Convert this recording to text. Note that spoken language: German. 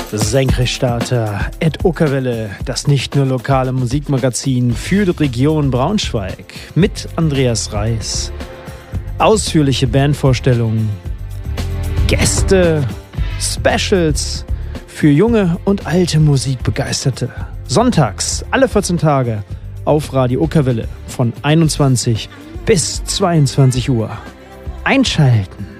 Senkrechtstarter @Uckerwelle, das nicht nur lokale Musikmagazin für die Region Braunschweig mit Andreas Reis. Ausführliche Bandvorstellungen, Gäste, Specials für junge und alte Musikbegeisterte. Sonntags, alle 14 Tage auf Radio Uckerwelle von 21 bis 22 Uhr. Einschalten!